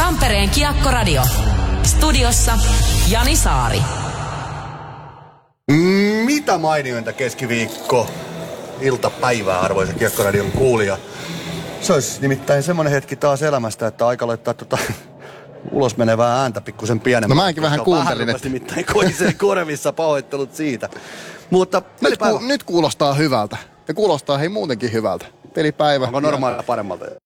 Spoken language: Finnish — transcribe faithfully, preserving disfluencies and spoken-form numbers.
Tampereen Kiekkoradio. Studiossa Jani Saari. Mitä mainiointa keskiviikko iltapäivää, arvoisa Kiekkoradion kuulija. Se olisi nimittäin semmoinen hetki taas elämästä, että aika laittaa tota ulos menevää ääntä pikkusen pienemmän. No mäkin vähän kuuntelin. Vähän nimittäin koisee korvissa, pahoittelut siitä. Mutta nyt, ku, nyt kuulostaa hyvältä. Ja kuulostaa hei muutenkin hyvältä. Pelipäivä. Onko normaalia paremmalta?